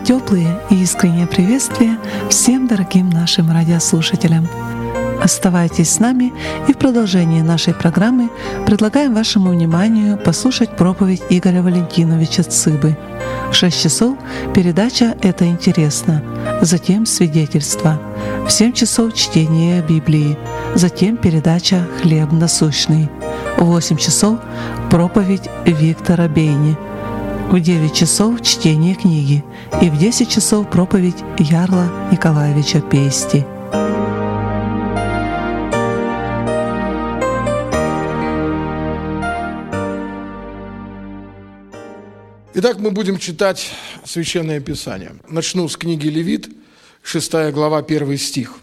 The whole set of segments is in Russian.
Теплые и искренние приветствия всем дорогим нашим радиослушателям. Оставайтесь с нами, и в продолжении нашей программы предлагаем вашему вниманию послушать проповедь Игоря Валентиновича Цыбы. В 6 часов передача «Это интересно», затем свидетельство. В 7 часов чтение Библии, затем передача «Хлеб насущный». В 8 часов проповедь Виктора Бейни. В 9 часов чтение книги и в 10 часов проповедь Ярла Николаевича Пести. Итак, мы будем читать Священное Писание. Начну с книги Левит, 6 глава, 1 стих.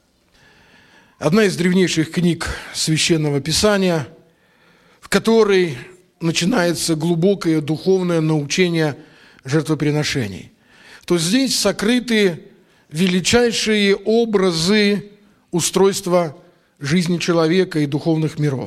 Одна из древнейших книг Священного Писания, в которой начинается глубокое духовное научение жертвоприношений. То здесь сокрыты величайшие образы устройства жизни человека и духовных миров.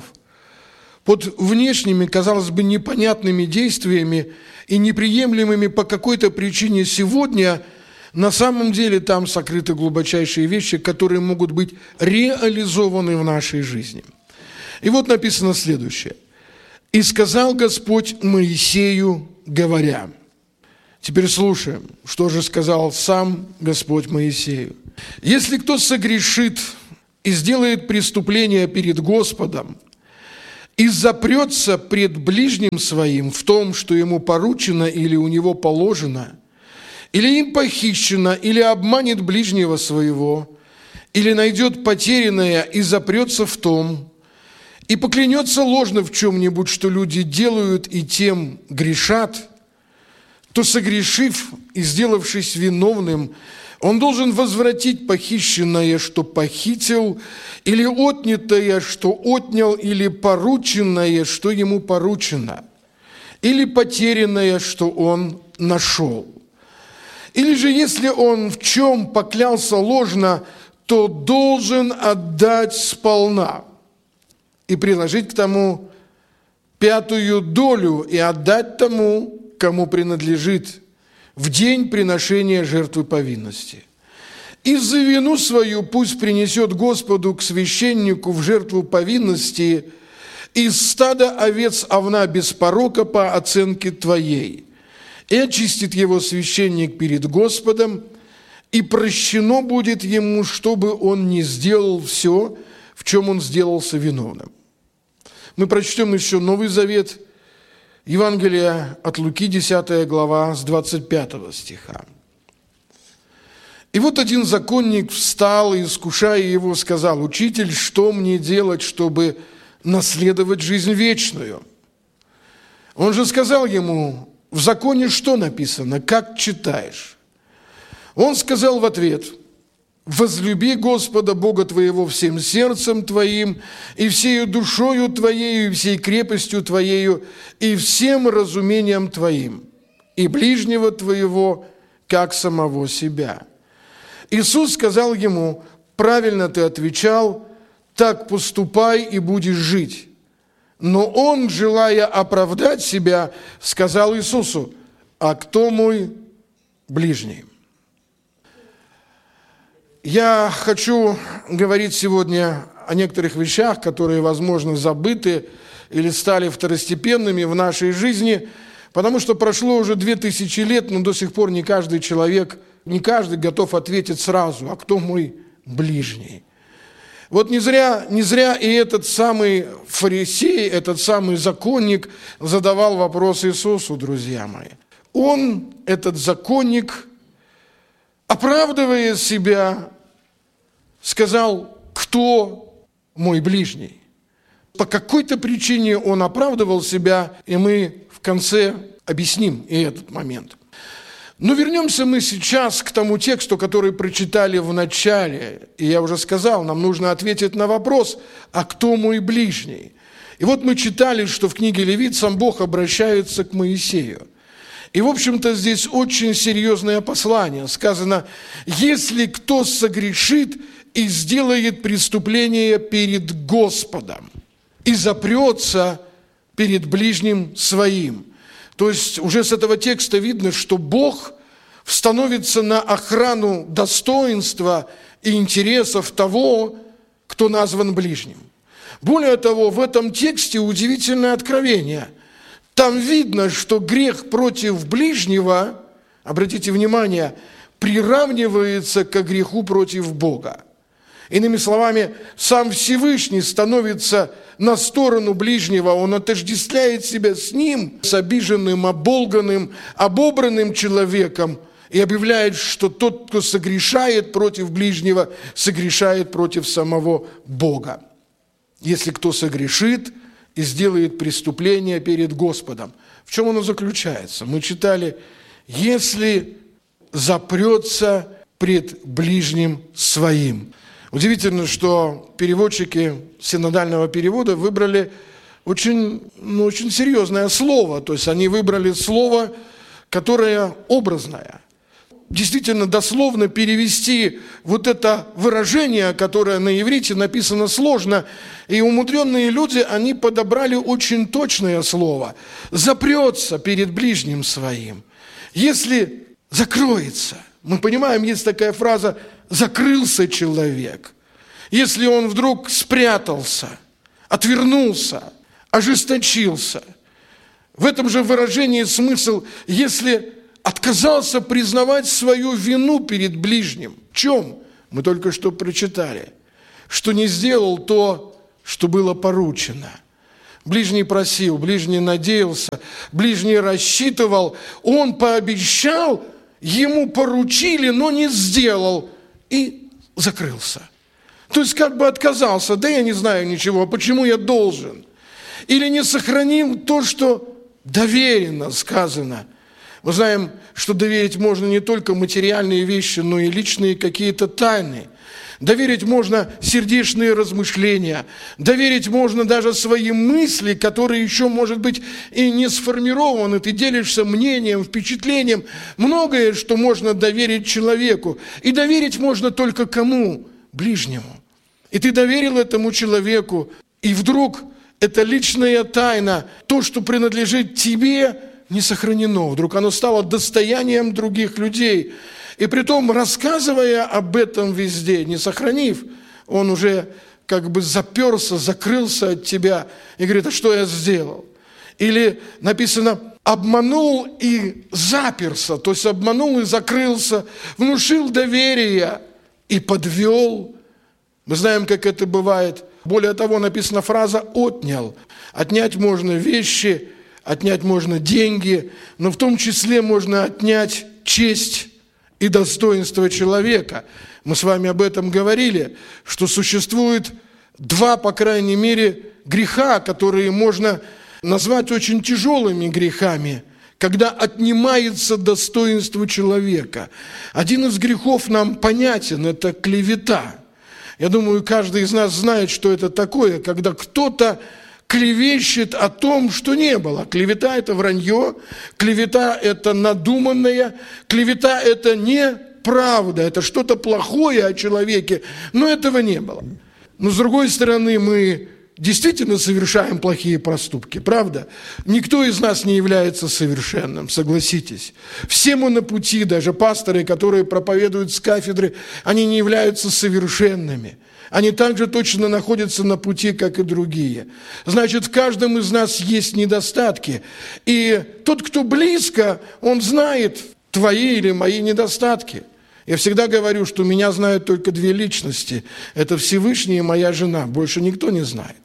Под внешними, казалось бы, непонятными действиями и неприемлемыми по какой-то причине сегодня, на самом деле там сокрыты глубочайшие вещи, которые могут быть реализованы в нашей жизни. И вот написано следующее. «И сказал Господь Моисею, говоря». Теперь слушаем, что же сказал сам Господь Моисею. «Если кто согрешит и сделает преступление перед Господом, и запрется пред ближним своим в том, что ему поручено или у него положено, или им похищено, или обманет ближнего своего, или найдет потерянное и запрется в том, и поклянется ложно в чем-нибудь, что люди делают, и тем грешат, то, согрешив и сделавшись виновным, он должен возвратить похищенное, что похитил, или отнятое, что отнял, или порученное, что ему поручено, или потерянное, что он нашел. Или же, если он в чем поклялся ложно, то должен отдать сполна и приложить к тому 5-ю долю и отдать тому, кому принадлежит, в день приношения жертвы повинности. И за вину свою пусть принесет Господу к священнику в жертву повинности из стада овец овна без порока по оценке твоей. И очистит его священник перед Господом, и прощено будет ему, чтобы он не сделал все, в чем он сделался виновным». Мы прочтем еще Новый Завет, Евангелие от Луки, 10 глава, с 25 стиха. «И вот один законник встал и, искушая его, сказал: „Учитель, что мне делать, чтобы наследовать жизнь вечную?“ Он же сказал ему: „В законе что написано, как читаешь?“ Он сказал в ответ: „Возлюби Господа Бога твоего всем сердцем твоим, и всею душою твоею, и всей крепостью твоею, и всем разумением твоим, и ближнего твоего, как самого себя“. Иисус сказал ему: „Правильно ты отвечал, так поступай и будешь жить“. Но он, желая оправдать себя, сказал Иисусу: „А кто мой ближний?“ Я хочу говорить сегодня о некоторых вещах, которые, возможно, забыты или стали второстепенными в нашей жизни, потому что прошло уже 2000 лет, но до сих пор не каждый человек, не каждый готов ответить сразу: „А кто мой ближний?“ Вот не зря и этот самый фарисей, этот самый законник задавал вопрос Иисусу, друзья мои. Он, этот законник, оправдывая себя, сказал: „Кто мой ближний?“ По какой-то причине он оправдывал себя, и мы в конце объясним и этот момент. Но вернемся мы сейчас к тому тексту, который прочитали в начале. И я уже сказал, нам нужно ответить на вопрос: „А кто мой ближний?“ И вот мы читали, что в книге Левит сам Бог обращается к Моисею. И, в общем-то, здесь очень серьезное послание. Сказано: „Если кто согрешит и сделает преступление перед Господом, и запрется перед ближним своим“». То есть уже с этого текста видно, что Бог становится на охрану достоинства и интересов того, кто назван ближним. Более того, в этом тексте удивительное откровение. Там видно, что грех против ближнего, обратите внимание, приравнивается к греху против Бога. Иными словами, сам Всевышний становится на сторону ближнего, он отождествляет себя с ним, с обиженным, оболганным, обобранным человеком, и объявляет, что тот, кто согрешает против ближнего, согрешает против самого Бога. Если кто согрешит и сделает преступление перед Господом. В чем оно заключается? Мы читали, если запрется пред ближним своим. Удивительно, что переводчики синодального перевода выбрали очень серьезное слово. То есть они выбрали слово, которое образное. Действительно, дословно перевести вот это выражение, которое на иврите написано сложно, и умудренные люди, они подобрали очень точное слово. «Запрется перед ближним своим». Если закроется, мы понимаем, есть такая фраза «закрылся человек». Если он вдруг спрятался, отвернулся, ожесточился. В этом же выражении смысл, если отказался признавать свою вину перед ближним. В чем? Мы только что прочитали. Что не сделал то, что было поручено. Ближний просил, ближний надеялся, ближний рассчитывал, он пообещал, ему поручили, но не сделал и закрылся. То есть как бы отказался, да я не знаю ничего, почему я должен? Или не сохранил то, что доверено сказано. Мы знаем, что доверить можно не только материальные вещи, но и личные какие-то тайны. Доверить можно сердечные размышления, доверить можно даже свои мысли, которые еще, может быть, и не сформированы. Ты делишься мнением, впечатлением, многое, что можно доверить человеку. И доверить можно только кому? Ближнему. И ты доверил этому человеку, и вдруг эта личная тайна, то, что принадлежит тебе, не сохранено. Вдруг оно стало достоянием других людей. И притом, рассказывая об этом везде, не сохранив, он уже как бы заперся, закрылся от тебя и говорит, а что я сделал? Или написано, обманул и заперся, то есть обманул и закрылся, внушил доверие и подвел. Мы знаем, как это бывает. Более того, написана фраза «отнял». Отнять можно вещи, отнять можно деньги, но в том числе можно отнять честь и достоинство человека. Мы с вами об этом говорили, что существует два, по крайней мере, греха, которые можно назвать очень тяжелыми грехами, когда отнимается достоинство человека. Один из грехов нам понятен – это клевета. Я думаю, каждый из нас знает, что это такое, когда кто-то клевещет о том, что не было. Клевета – это вранье, клевета – это надуманное, клевета – это неправда, это что-то плохое о человеке, но этого не было. Но с другой стороны, мы действительно совершаем плохие проступки, правда? Никто из нас не является совершенным, согласитесь. Все мы на пути, даже пасторы, которые проповедуют с кафедры, они не являются совершенными. Они также точно находятся на пути, как и другие. Значит, в каждом из нас есть недостатки. И тот, кто близко, он знает твои или мои недостатки. Я всегда говорю, что меня знают только две личности. Это Всевышний и моя жена. Больше никто не знает.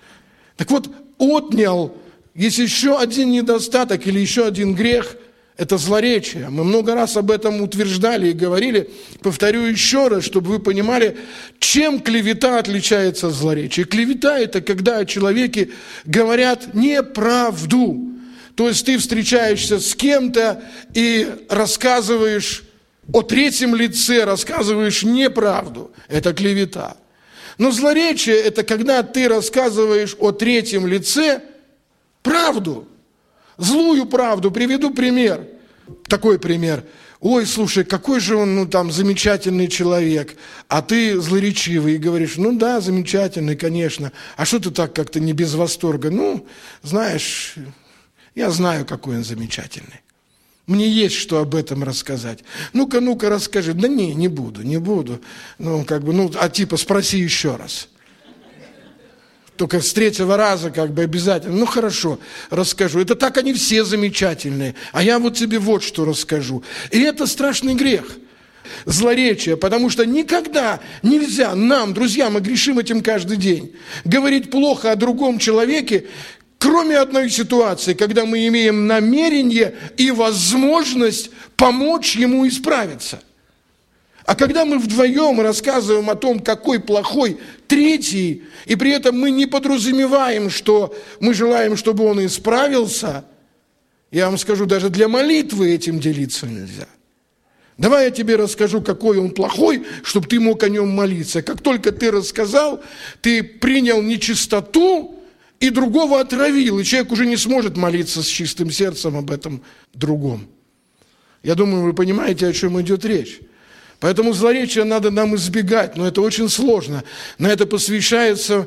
Так вот, отнял, есть еще один недостаток или еще один грех – это злоречие. Мы много раз об этом утверждали и говорили. Повторю еще раз, чтобы вы понимали, чем клевета отличается от злоречия. Клевета – это когда о человеке говорят неправду. То есть ты встречаешься с кем-то и рассказываешь о третьем лице, рассказываешь неправду. Это клевета. Но злоречие – это когда ты рассказываешь о третьем лице правду. Злую правду. Приведу пример. Такой пример. Ой, слушай, какой же он, замечательный человек. А ты злоречивый и говоришь, да, замечательный, конечно. А что ты так как-то не без восторга? Знаешь, я знаю, какой он замечательный. Мне есть что об этом рассказать. Ну-ка, расскажи. Да не буду. Типа спроси еще раз. Только с третьего раза обязательно. Хорошо, расскажу. Это так они все замечательные. А я вот тебе вот что расскажу. И это страшный грех. Злоречие, потому что никогда нельзя нам, друзья, мы грешим этим каждый день, говорить плохо о другом человеке, кроме одной ситуации, когда мы имеем намерение и возможность помочь ему исправиться. А когда мы вдвоем рассказываем о том, какой плохой третий, и при этом мы не подразумеваем, что мы желаем, чтобы он исправился, я вам скажу, даже для молитвы этим делиться нельзя. Давай я тебе расскажу, какой он плохой, чтобы ты мог о нем молиться. Как только ты рассказал, ты принял нечистоту и другого отравил, и человек уже не сможет молиться с чистым сердцем об этом другом. Я думаю, вы понимаете, о чем идет речь. Поэтому злоречия надо нам избегать, но это очень сложно. На это посвящается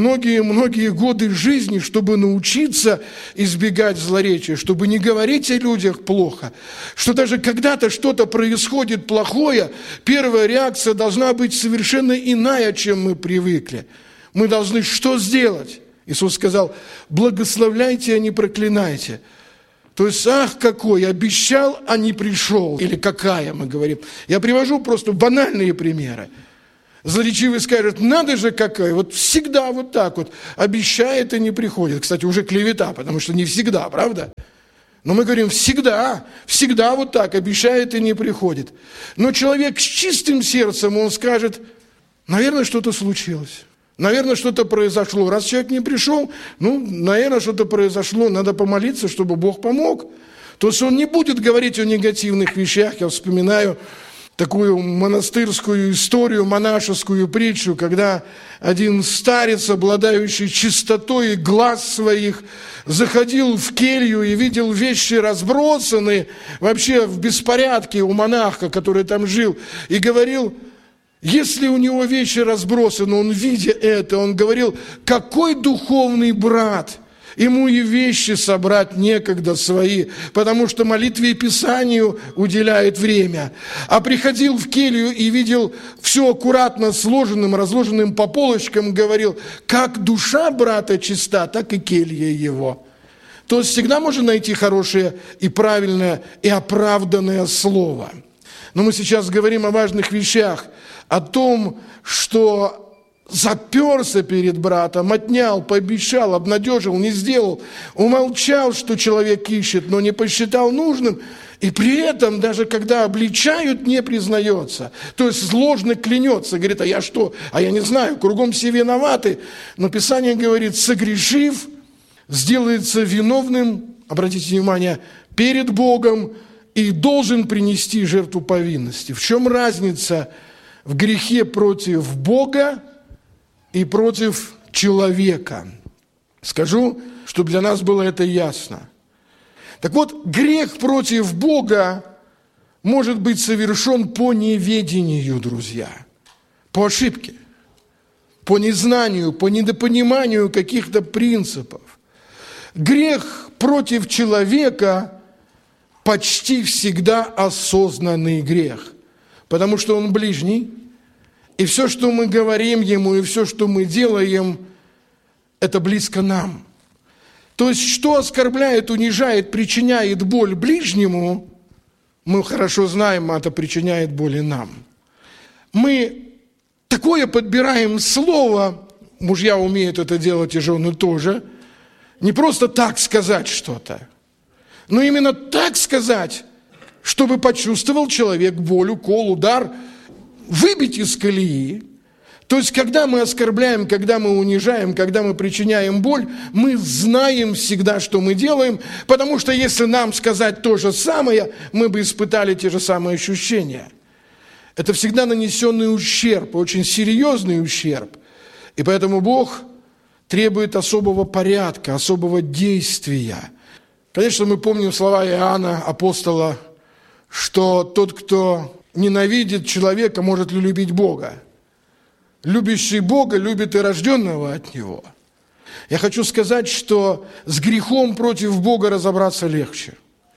многие годы жизни, чтобы научиться избегать злоречия, чтобы не говорить о людях плохо. Что даже когда-то что-то происходит плохое, первая реакция должна быть совершенно иная, чем мы привыкли. Мы должны что сделать? Иисус сказал: благословляйте, а не проклинайте. То есть, какой, обещал, а не пришел. Или какая, мы говорим. Я привожу просто банальные примеры. Злоречивый скажет: надо же какая, вот всегда вот так вот. Обещает и не приходит. Кстати, уже клевета, потому что не всегда, правда? Но мы говорим: всегда вот так, обещает и не приходит. Но человек с чистым сердцем, он скажет: наверное, что-то случилось. Наверное, что-то произошло. Раз человек не пришел, наверное, что-то произошло. Надо помолиться, чтобы Бог помог. То есть он не будет говорить о негативных вещах. Я вспоминаю такую монастырскую историю, монашескую притчу, когда один старец, обладающий чистотой глаз своих, заходил в келью и видел вещи разбросаны, вообще в беспорядке у монаха, который там жил, и говорил: если у него вещи разбросаны, он, видя это, он говорил: какой духовный брат, ему и вещи собрать некогда свои, потому что молитве и Писанию уделяет время. А приходил в келью и видел все аккуратно сложенным, разложенным по полочкам, говорил: как душа брата чиста, так и келья его. То есть всегда можно найти хорошее и правильное и оправданное слово. Но мы сейчас говорим о важных вещах, о том, что заперся перед братом, отнял, пообещал, обнадежил, не сделал, умолчал, что человек ищет, но не посчитал нужным, и при этом, даже когда обличают, не признается. То есть ложно клянется, говорит: а я что? А я не знаю, кругом все виноваты. Но Писание говорит: согрешив, сделается виновным, обратите внимание, перед Богом, и должен принести жертву повинности. В чем разница в грехе против Бога и против человека? Скажу, чтобы для нас было это ясно. Так вот, грех против Бога может быть совершен по неведению, друзья, по ошибке, по незнанию, по недопониманию каких-то принципов. Грех против человека почти всегда осознанный грех, потому что он ближний, и все, что мы говорим ему, и все, что мы делаем, это близко нам. То есть, что оскорбляет, унижает, причиняет боль ближнему, мы хорошо знаем, это причиняет боль и нам. Мы такое подбираем слово, мужья умеют это делать, и жены тоже, не просто так сказать что-то, но именно так сказать, чтобы почувствовал человек боль, укол, удар, выбить из колеи. То есть, когда мы оскорбляем, когда мы унижаем, когда мы причиняем боль, мы знаем всегда, что мы делаем, потому что если нам сказать то же самое, мы бы испытали те же самые ощущения. Это всегда нанесенный ущерб, очень серьезный ущерб. И поэтому Бог требует особого порядка, особого действия. Конечно, мы помним слова Иоанна, апостола, что тот, кто ненавидит человека, может ли любить Бога? Любящий Бога любит и рожденного от Него. Я хочу сказать, что с грехом против Бога разобраться легче.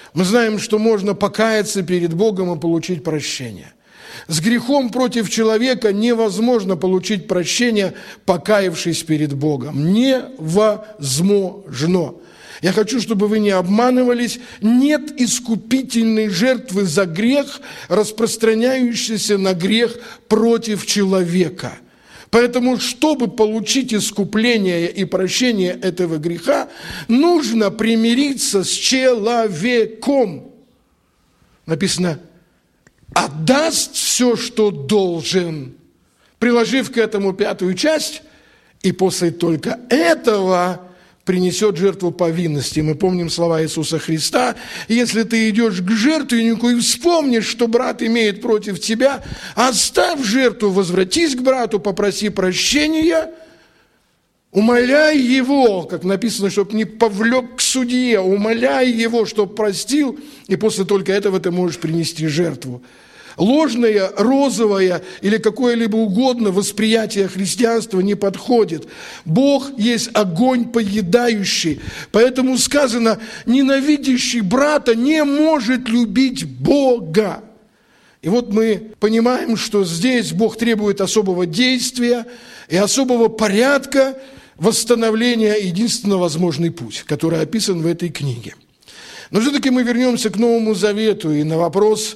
Мы знаем, что можно покаяться перед Богом и получить прощение. С грехом против человека невозможно получить прощение, покаявшись перед Богом. Невозможно. Я хочу, чтобы вы не обманывались. Нет искупительной жертвы за грех, распространяющейся на грех против человека. Поэтому, чтобы получить искупление и прощение этого греха, нужно примириться с человеком. Написано: отдаст все, что должен, приложив к этому 5-ю часть, и после только этого принесет жертву повинности. Мы помним слова Иисуса Христа: если ты идешь к жертвеннику и вспомнишь, что брат имеет против тебя, оставь жертву, возвратись к брату, попроси прощения, умоляй его, как написано, чтобы не повлек к судье, умоляй его, чтобы простил, и после только этого ты можешь принести жертву. Ложное, розовое или какое-либо угодно восприятие христианства не подходит. Бог есть огонь поедающий. Поэтому сказано: ненавидящий брата не может любить Бога. И вот мы понимаем, что здесь Бог требует особого действия и особого порядка восстановления, единственно возможный путь, который описан в этой книге. Но все-таки мы вернемся к Новому Завету и на вопрос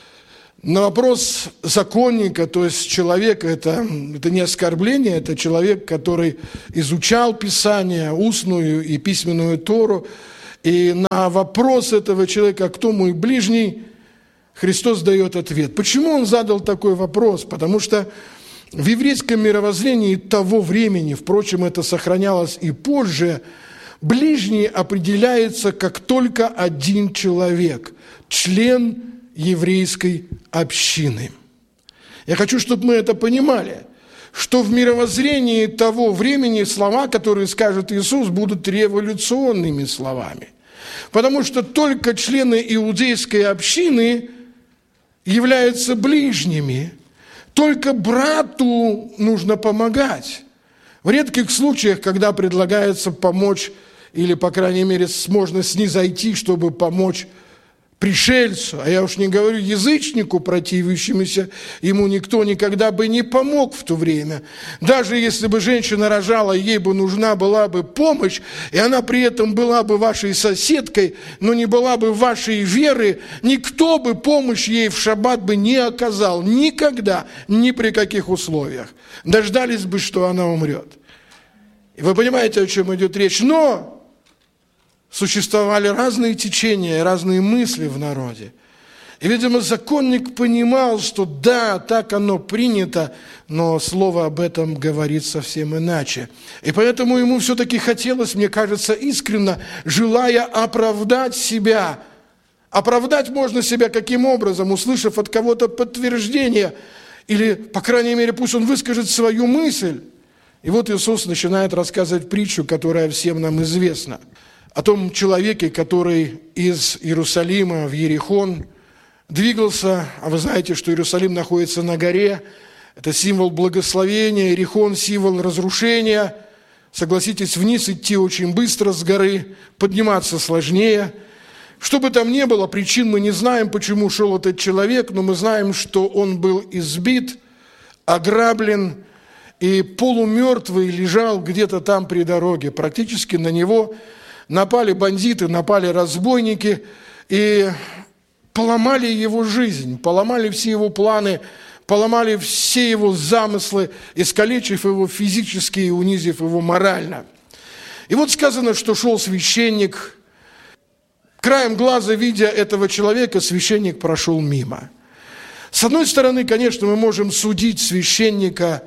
законника, то есть человека, это не оскорбление, это человек, который изучал Писание, устную и письменную Тору. И на вопрос этого человека: кто мой ближний, Христос дает ответ. Почему он задал такой вопрос? Потому что в еврейском мировоззрении того времени, впрочем, это сохранялось и позже, ближний определяется как только один человек, член еврейской общины. Я хочу, чтобы мы это понимали, что в мировоззрении того времени слова, которые скажет Иисус, будут революционными словами. Потому что только члены иудейской общины являются ближними. Только брату нужно помогать. В редких случаях, когда предлагается помочь, или, по крайней мере, можно снизойти, чтобы помочь пришельцу, а я уж не говорю язычнику, противящемуся, ему никто никогда бы не помог в то время. Даже если бы женщина рожала, ей бы нужна была бы помощь, и она при этом была бы вашей соседкой, но не была бы вашей веры, никто бы помощь ей в шаббат бы не оказал. Никогда, ни при каких условиях. Дождались бы, что она умрет. И вы понимаете, о чем идет речь. Но существовали разные течения, разные мысли в народе. И, видимо, законник понимал, что да, так оно принято, но слово об этом говорит совсем иначе. И поэтому ему все-таки хотелось, мне кажется, искренне, желая оправдать себя. Оправдать можно себя каким образом? Услышав от кого-то подтверждение, или, по крайней мере, пусть он выскажет свою мысль. И вот Иисус начинает рассказывать притчу, которая всем нам известна. О том человеке, который из Иерусалима в Иерихон двигался, а вы знаете, что Иерусалим находится на горе, это символ благословения, Иерихон – символ разрушения. Согласитесь, вниз идти очень быстро с горы, подниматься сложнее. Что бы там ни было, причин мы не знаем, почему шел этот человек, но мы знаем, что он был избит, ограблен и полумертвый лежал где-то там при дороге. Практически на него напали бандиты, напали разбойники и поломали его жизнь, поломали все его планы, поломали все его замыслы, искалечив его физически и унизив его морально. И вот сказано, что шел священник, краем глаза видя этого человека, священник прошел мимо. С одной стороны, конечно, мы можем судить священника,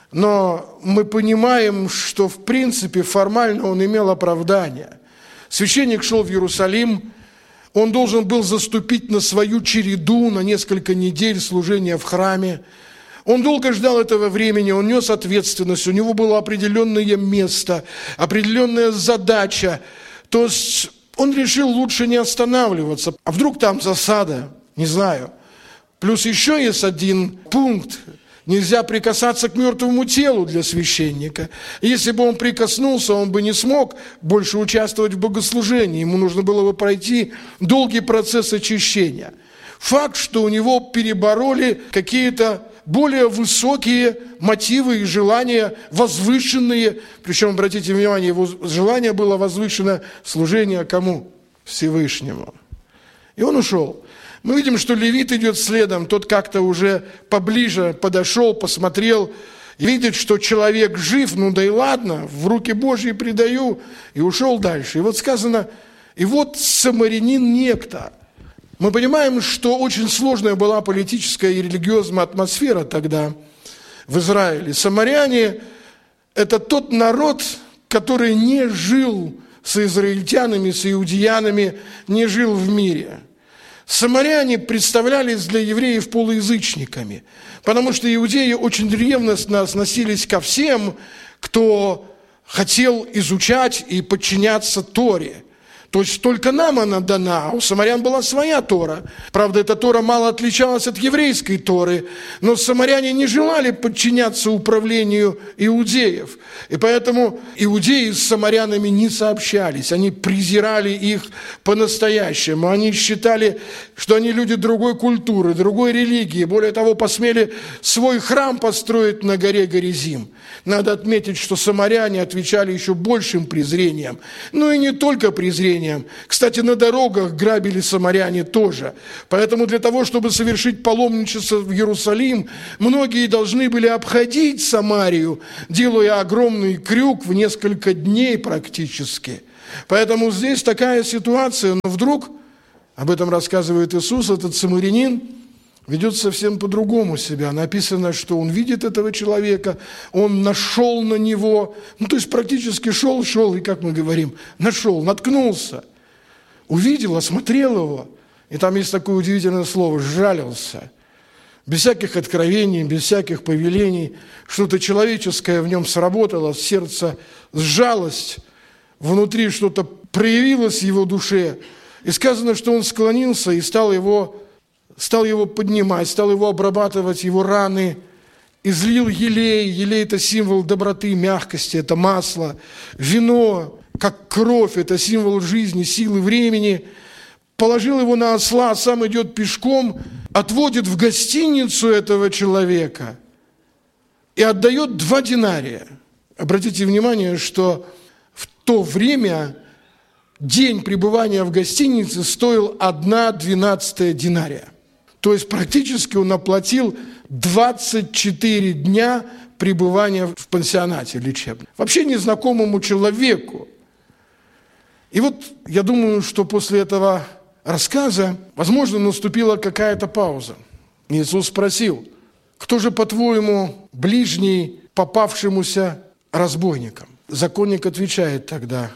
но мы понимаем, что в принципе формально он имел оправдание. Священник шел в Иерусалим, он должен был заступить на свою череду на несколько недель служения в храме. Он долго ждал этого времени, он нес ответственность, у него было определенное место, определенная задача. То есть он решил лучше не останавливаться. А вдруг там засада? Не знаю. Плюс еще есть один пункт, Нельзя прикасаться к мертвому телу для священника. Если бы он прикоснулся, он бы не смог больше участвовать в богослужении. Ему нужно было бы пройти долгий процесс очищения. Факт, что у него перебороли какие-то более высокие мотивы и желания, возвышенные. Причем, обратите внимание, его желание было возвышено служение кому? Всевышнему. И он ушел. Мы видим, что левит идет следом, тот как-то уже поближе подошел, посмотрел, видит, что человек жив, ну да и ладно, в руки Божьи предаю, и ушел дальше. И вот сказано, и вот самарянин некто. Мы понимаем, что очень сложная была политическая и религиозная атмосфера тогда в Израиле. Самаряне – это тот народ, который не жил с израильтянами, с иудеянами, не жил в мире. Самаряне представлялись для евреев полуязычниками, потому что иудеи очень ревностно относились ко всем, кто хотел изучать и подчиняться Торе. То есть только нам она дана, а у самарян была своя Тора. Правда, эта Тора мало отличалась от еврейской Торы, но самаряне не желали подчиняться управлению иудеев. И поэтому иудеи с самарянами не сообщались, они презирали их по-настоящему. Они считали, что они люди другой культуры, другой религии. Более того, посмели свой храм построить на горе Горизим. Надо отметить, что самаряне отвечали еще большим презрением. Ну и не только презрением. Кстати, на дорогах грабили самаряне тоже. Поэтому для того, чтобы совершить паломничество в Иерусалим, многие должны были обходить Самарию, делая огромный крюк в несколько дней практически. Поэтому здесь такая ситуация. Но вдруг, об этом рассказывает Иисус, этот самарянин ведет совсем по-другому себя. Написано, что он видит этого человека, он нашел на него, ну то есть практически шел, и, как мы говорим, нашел, наткнулся, увидел, осмотрел его. И там есть такое удивительное слово «сжалился». Без всяких откровений, без всяких повелений, что-то человеческое в нем сработало, сердце сжалось, внутри что-то проявилось в его душе. И сказано, что он склонился и стал его поднимать, стал его обрабатывать, его раны, излил елей. Елей – это символ доброты, мягкости, это масло. Вино, как кровь, это символ жизни, силы, времени. Положил его на осла, сам идет пешком, отводит в гостиницу этого человека и отдает 2 динария. Обратите внимание, что в то время день пребывания в гостинице стоил 1/12 динария. То есть практически он оплатил 24 дня пребывания в пансионате лечебном. Вообще незнакомому человеку. И вот я думаю, что после этого рассказа, возможно, наступила какая-то пауза. Иисус спросил: кто же, по-твоему, ближний попавшемуся разбойникам? Законник отвечает тогда: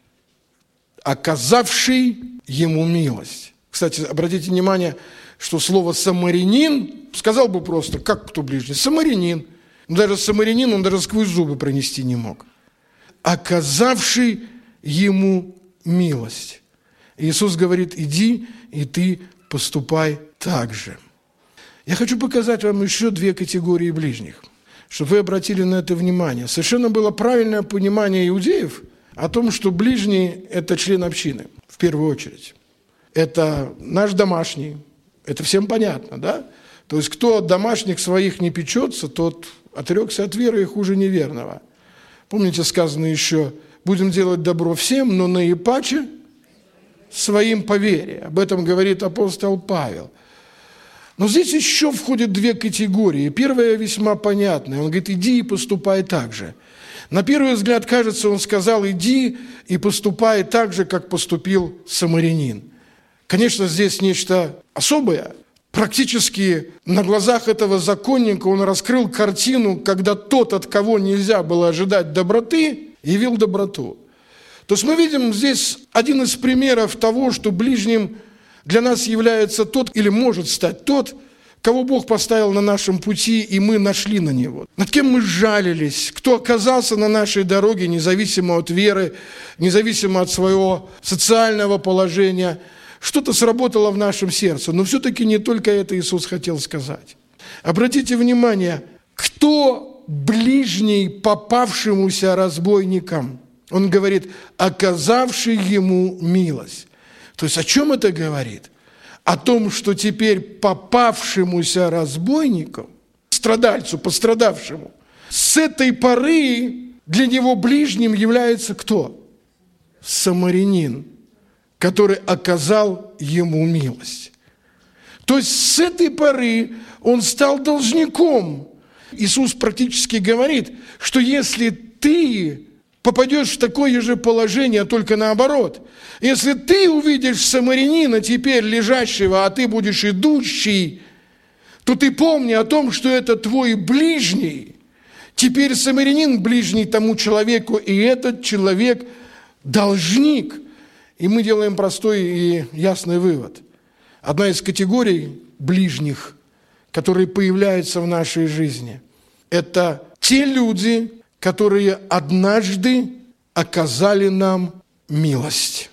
оказавший ему милость. Кстати, обратите внимание, что слово «самарянин» сказал бы просто, как кто ближний? Самарянин. Даже самарянин, он даже сквозь зубы пронести не мог. Оказавший ему милость. Иисус говорит: иди, и ты поступай так же. Я хочу показать вам еще 2 категории ближних, чтобы вы обратили на это внимание. Совершенно было правильное понимание иудеев о том, что ближний – это член общины, в первую очередь. Это наш домашний, это всем понятно, да? То есть, кто от домашних своих не печется, тот отрекся от веры и хуже неверного. Помните, сказано еще: будем делать добро всем, но наипаче своим по вере. Об этом говорит апостол Павел. Но здесь еще входят 2 категории. Первая весьма понятная. Он говорит: иди и поступай так же. На первый взгляд, кажется, он сказал: иди и поступай так же, как поступил самарянин. Конечно, здесь нечто особое. Практически на глазах этого законника он раскрыл картину, когда тот, от кого нельзя было ожидать доброты, явил доброту. То есть мы видим здесь один из примеров того, что ближним для нас является тот, или может стать тот, кого Бог поставил на нашем пути, и мы нашли на него. Над кем мы сжалились, кто оказался на нашей дороге, независимо от веры, независимо от своего социального положения. Что-то сработало в нашем сердце, но все-таки не только это Иисус хотел сказать. Обратите внимание, кто ближний попавшемуся разбойникам? Он говорит, оказавший ему милость. То есть о чем это говорит? О том, что теперь попавшемуся разбойнику, страдальцу, пострадавшему, с этой поры для него ближним является кто? Самарянин, который оказал ему милость. То есть с этой поры он стал должником. Иисус практически говорит, что если ты попадешь в такое же положение, только наоборот, если ты увидишь самарянина теперь лежащего, а ты будешь идущий, то ты помни о том, что это твой ближний. Теперь самарянин ближний тому человеку, и этот человек должник. И мы делаем простой и ясный вывод. Одна из категорий ближних, которые появляются в нашей жизни, это те люди, которые однажды оказали нам милость.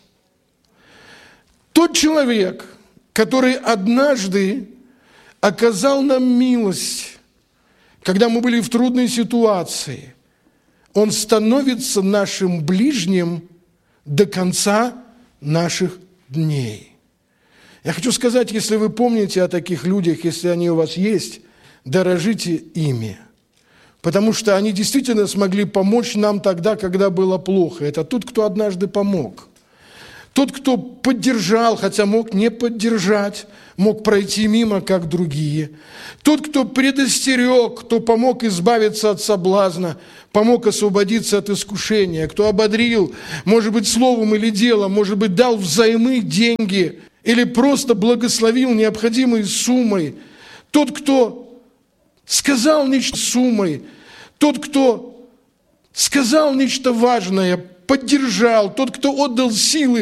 Тот человек, который однажды оказал нам милость, когда мы были в трудной ситуации, он становится нашим ближним до конца наших дней. Я хочу сказать, если вы помните о таких людях, если они у вас есть, дорожите ими. Потому что они действительно смогли помочь нам тогда, когда было плохо. Это тот, кто однажды помог. Тот, кто поддержал, хотя мог не поддержать, мог пройти мимо, как другие. Тот, кто предостерег, кто помог избавиться от соблазна, помог освободиться от искушения, кто ободрил, может быть, словом или делом, может быть, дал взаймы деньги или просто благословил необходимой суммой. Тот, кто сказал нечто суммой, тот, кто сказал нечто важное, поддержал, тот, кто отдал силы